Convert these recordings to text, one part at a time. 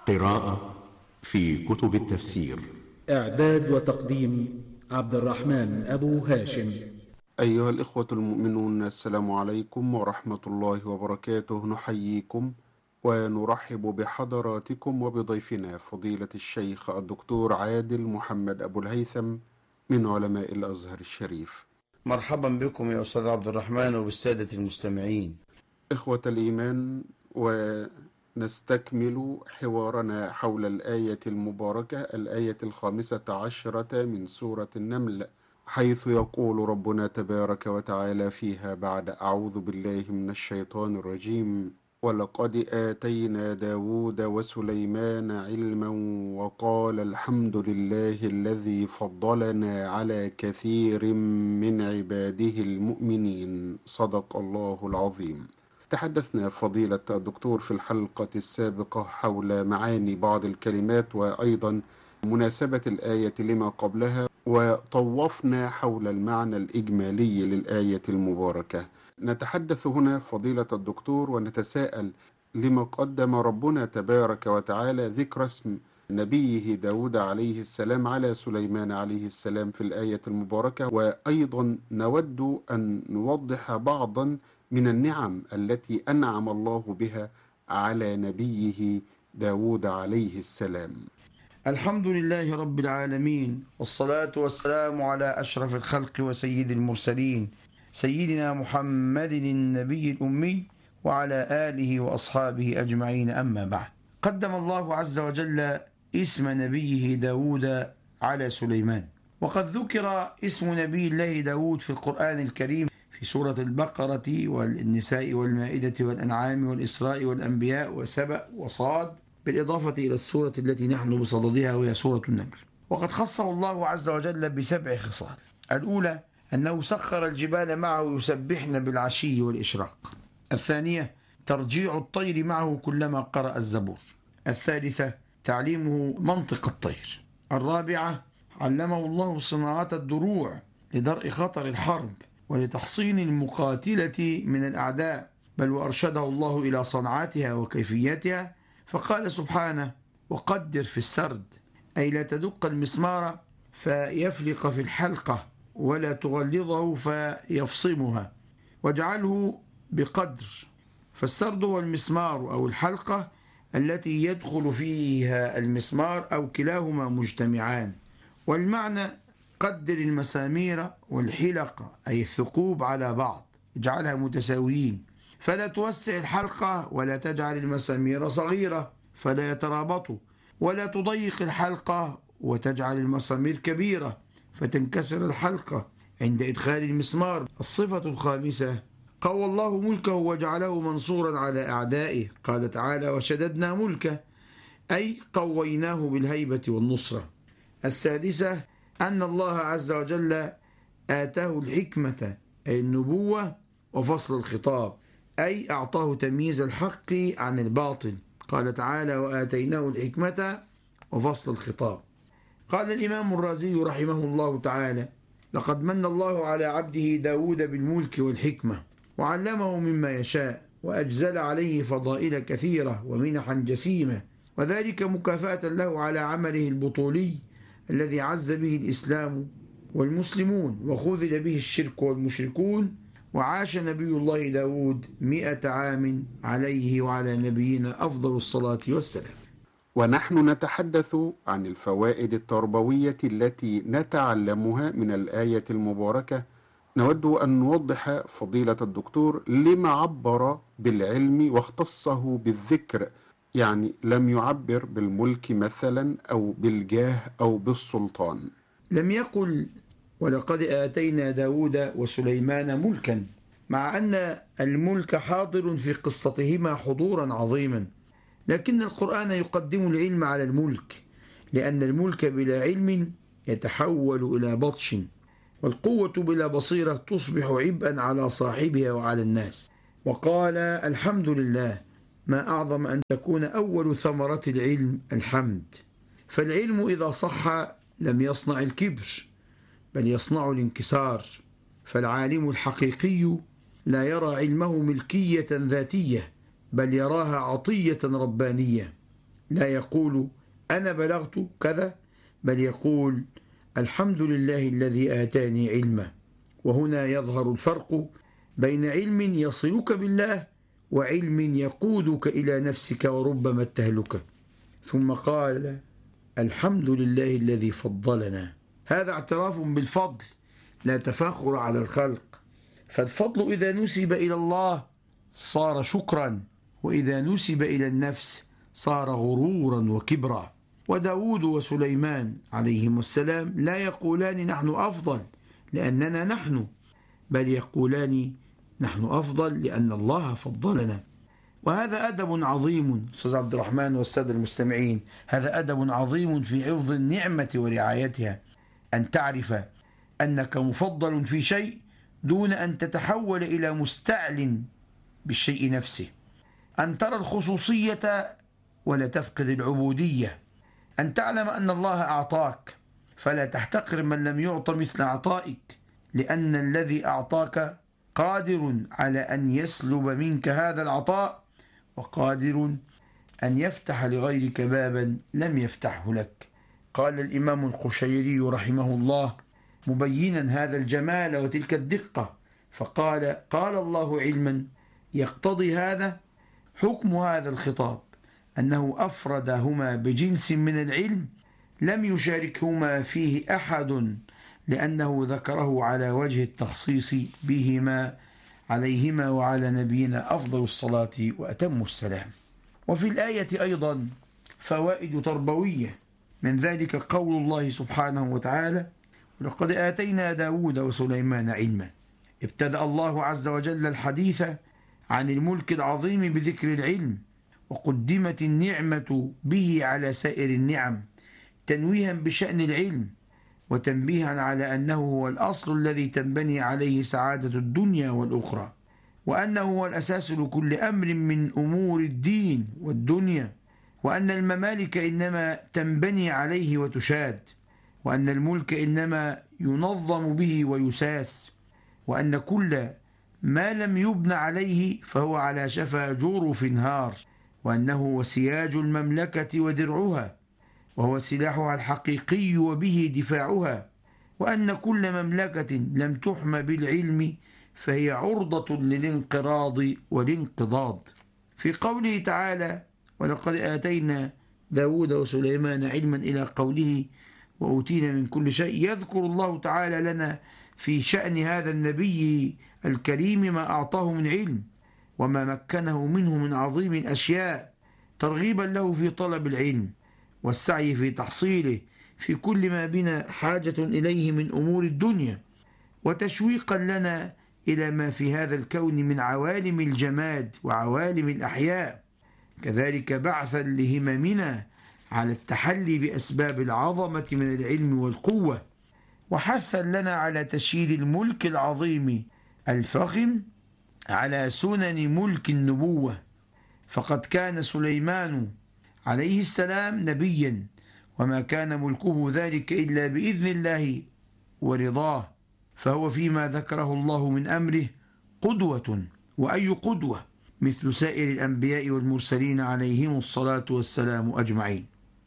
قراءة في كتب التفسير. إعداد وتقديم عبد الرحمن أبو هاشم. أيها الإخوة المؤمنون، السلام عليكم ورحمة الله وبركاته. نحييكم ونرحب بحضراتكم وبضيفنا فضيلة الشيخ الدكتور عادل محمد أبو الهيثم من علماء الأزهر الشريف. مرحبا بكم يا أستاذ عبد الرحمن وبالسادة المستمعين. إخوة الإيمان، ونستكمل حوارنا حول الآية المباركة، الآية 15 من سورة النمل، حيث يقول ربنا تبارك وتعالى فيها بعد أعوذ بالله من الشيطان الرجيم: ولقد آتينا داود وسليمان علما وقال الحمد لله الذي فضلنا على كثير من عباده المؤمنين. صدق الله العظيم. تحدثنا فضيلة الدكتور في الحلقة السابقة حول معاني بعض الكلمات وأيضا مناسبة الآية لما قبلها، وطوفنا حول المعنى الإجمالي للآية المباركة. نتحدث هنا فضيلة الدكتور ونتساءل: لما قدم ربنا تبارك وتعالى ذكر اسم نبيه داود عليه السلام على سليمان عليه السلام في الآية المباركة؟ وأيضا نود أن نوضح بعضا من النعم التي أنعم الله بها على نبيه داود عليه السلام. الحمد لله رب العالمين، والصلاة والسلام على أشرف الخلق وسيد المرسلين، سيدنا محمد النبي الأمي وعلى آله وأصحابه أجمعين. أما بعد، قدم الله عز وجل اسم نبيه داود على سليمان، وقد ذكر اسم نبي الله داود في القرآن الكريم في سورة البقرة والنساء والمائدة والأنعام والإسراء والأنبياء وسبأ وصاد، بالإضافة إلى السورة التي نحن بصددها وهي سورة النمل. وقد خصه الله عز وجل ب7 خصال: الأولى أنه سخر الجبال معه يسبحن بالعشي والإشراق. الثانية ترجيع الطير معه كلما قرأ الزبور. الثالثة تعليمه منطق الطير. الرابعة علمه الله صناعة الدروع لدرء خطر الحرب ولتحصين المقاتلة من الأعداء، بل وأرشده الله إلى صنعتها وكيفيتها، فقال سبحانه: وقدر في السرد، أي لا تدق المسمار فيفلق في الحلقة ولا تغلظه فيفصمها، واجعله بقدر. فالسرد هو المسمار أو الحلقة التي يدخل فيها المسمار أو كلاهما مجتمعان. والمعنى قدر المسامير والحلقة أي الثقوب على بعض، اجعلها متساويين، فلا توسع الحلقة ولا تجعل المسامير صغيرة فلا يترابطوا، ولا تضيق الحلقة وتجعل المسامير كبيرة فتنكسر الحلقة عند إدخال المسمار. الصفة الخامسة: قوى الله ملكه وجعله منصورا على أعدائه. قال تعالى: وشددنا ملكه، أي قويناه بالهيبة والنصرة. السادسة: أن الله عز وجل آتاه الحكمة أي النبوة وفصل الخطاب، أي أعطاه تمييز الحق عن الباطل. قال تعالى: وآتيناه الحكمة وفصل الخطاب. قال الإمام الرازي رحمه الله تعالى: لقد من الله على عبده داود بالملك والحكمة، وعلمه مما يشاء، وأجزل عليه فضائل كثيرة ومنحا جسيمة، وذلك مكافأة له على عمله البطولي الذي عز به الإسلام والمسلمون وخذل به الشرك والمشركون. وعاش نبي الله داود 100 عام عليه وعلى نبينا أفضل الصلاة والسلام. ونحن نتحدث عن الفوائد التربوية التي نتعلمها من الآية المباركة. نود أن نوضح فضيلة الدكتور لما عبر بالعلم واختصه بالذكر، يعني لم يعبر بالملك مثلا أو بالجاه أو بالسلطان. لم يقل ولقد آتينا داود وسليمان ملكا، مع أن الملك حاضر في قصتهما حضورا عظيما، لكن القرآن يقدم العلم على الملك، لأن الملك بلا علم يتحول إلى بطش، والقوة بلا بصيرة تصبح عبئا على صاحبها وعلى الناس. وقال: الحمد لله، ما أعظم أن تكون أول ثمرة العلم الحمد. فالعلم إذا صح لم يصنع الكبر، بل يصنع الانكسار. فالعالم الحقيقي لا يرى علمه ملكية ذاتية، بل يراها عطية ربانية. لا يقول أنا بلغت كذا، بل يقول الحمد لله الذي آتاني علما. وهنا يظهر الفرق بين علم يصلك بالله وعلم يقودك إلى نفسك وربما التهلكة. ثم قال الحمد لله الذي فضلنا. هذا اعتراف بالفضل، لا تفاخر على الخلق. فالفضل إذا نسب إلى الله صار شكرا، وإذا نسب إلى النفس صار غرورا وكبرا. وداود وسليمان عليهم السلام لا يقولان نحن أفضل لأننا نحن، بل يقولان نحن أفضل لأن الله فضلنا. وهذا أدب عظيم أستاذ عبد الرحمن والسادة المستمعين، هذا أدب عظيم في حفظ النعمة ورعايتها، أن تعرف أنك مفضل في شيء دون أن تتحول إلى مستعل بالشيء نفسه، أن ترى الخصوصية ولا تفقد العبودية، أن تعلم أن الله أعطاك فلا تحتقر من لم يعط مثل عطائك، لأن الذي أعطاك قادر على أن يسلب منك هذا العطاء، وقادر أن يفتح لغيرك بابا لم يفتحه لك. قال الإمام القشيري رحمه الله مبينا هذا الجمال وتلك الدقة، فقال قال الله علما يقتضي هذا حكم هذا الخطاب أنه أفردهما بجنس من العلم لم يشاركهما فيه أحد، لأنه ذكره على وجه التخصيص بهما عليهما وعلى نبينا أفضل الصلاة وأتم السلام. وفي الآية أيضا فوائد تربوية، من ذلك قول الله سبحانه وتعالى ولقد آتينا داود وسليمان علما. ابتدأ الله عز وجل الحديث عن الملك العظيم بذكر العلم، وقدمت النعمة به على سائر النعم تنويها بشأن العلم، وتنبيها على أنه هو الأصل الذي تنبني عليه سعادة الدنيا والأخرى، وأنه هو الأساس لكل أمر من أمور الدين والدنيا، وأن الممالك إنما تنبني عليه وتشاد، وأن الملك إنما ينظم به ويساس، وأن كل ما لم يبن عليه فهو على شفا جرف هار، وأنه هو سياج المملكة ودرعها، وهو سلاحها الحقيقي وبه دفاعها، وأن كل مملكة لم تحمى بالعلم فهي عرضة للانقراض والانقضاض. في قوله تعالى ولقد آتينا داود وسليمان علما إلى قوله وأوتينا من كل شيء، يذكر الله تعالى لنا في شأن هذا النبي الكريم ما أعطاه من علم وما مكنه منه من عظيم الأشياء، ترغيبا له في طلب العلم والسعي في تحصيله في كل ما بنا حاجة إليه من أمور الدنيا، وتشويقا لنا إلى ما في هذا الكون من عوالم الجماد وعوالم الأحياء، كذلك بعثا لهممنا على التحلي بأسباب العظمة من العلم والقوة، وحثا لنا على تشييد الملك العظيم الفخم على سنن ملك النبوة. فقد كان سليمان عليه السلام نبيا، وما كان ملكه ذلك إلا بإذن الله ورضاه، فهو فيما ذكره الله من أمره قدوة، وأي قدوة مثل سائر الأنبياء والمرسلين عليهم الصلاة والسلام أجمعين.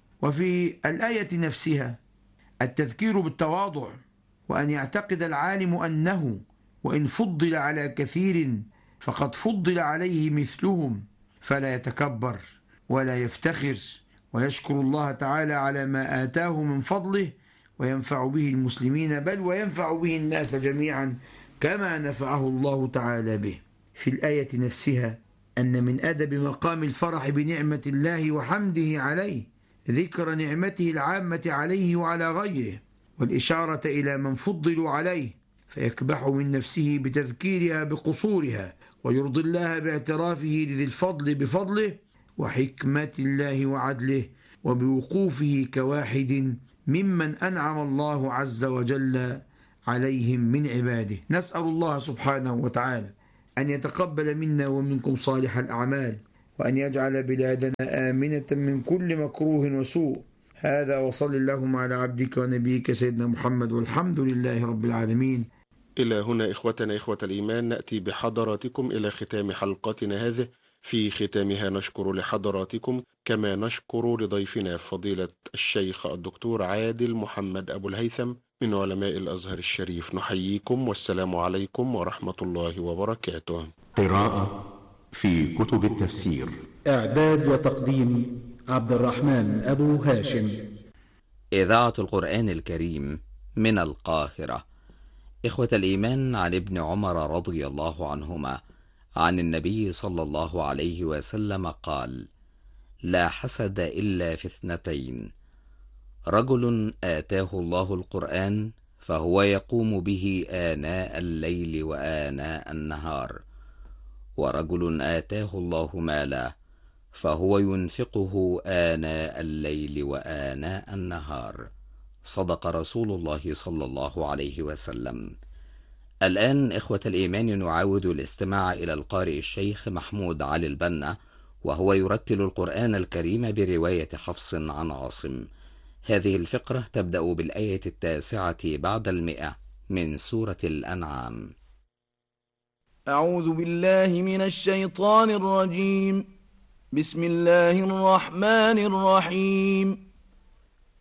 وفي الآية نفسها التذكير بالتواضع، وأن يعتقد العالم أنه وإن فضل على كثير فقد فضل عليه مثلهم، فلا يتكبر ولا يفتخر، ويشكر الله تعالى على ما آتاه من فضله وينفع به المسلمين، بل وينفع به الناس جميعا كما نفعه الله تعالى به. في الآية نفسها أن من أدب مقام الفرح بنعمة الله وحمده عليه ذكر نعمته العامة عليه وعلى غيره، والإشارة إلى من فضلوا عليه، فيكبح من نفسه بتذكيرها بقصورها، ويرضي الله باعترافه لذي الفضل بفضله وحكمة الله وعدله، وبوقوفه كواحد ممن أنعم الله عز وجل عليهم من عباده. نسأل الله سبحانه وتعالى أن يتقبل منا ومنكم صالح الأعمال، وأن يجعل بلادنا آمنة من كل مكروه وسوء. هذا وصل اللهم على عبدك ونبيك سيدنا محمد، والحمد لله رب العالمين. إلى هنا إخوتنا إخوة الإيمان نأتي بحضراتكم إلى ختام حلقتنا هذه في ختامها نشكر لحضراتكم كما نشكر لضيفنا فضيلة الشيخ الدكتور عادل محمد أبو الهيثم من علماء الأزهر الشريف. نحييكم والسلام عليكم ورحمة الله وبركاته. قراءة في كتب التفسير. إعداد وتقديم عبد الرحمن أبو هاشم. إذاعة القرآن الكريم من القاهرة. إخوة الإيمان، عن ابن عمر رضي الله عنهما عن النبي صلى الله عليه وسلم قال: لا حسد إلا في اثنتين: رجل آتاه الله القرآن فهو يقوم به آناء الليل وآناء النهار، ورجل آتاه الله مالا فهو ينفقه آناء الليل وآناء النهار. صدق رسول الله صلى الله عليه وسلم. الآن إخوة الإيمان نعاود الاستماع إلى القارئ الشيخ محمود علي البنا وهو يرتل القرآن الكريم برواية حفص عن عاصم. هذه الفقرة تبدأ بالآية 9 بعد 100 من سورة الأنعام. أعوذ بالله من الشيطان الرجيم. بسم الله الرحمن الرحيم.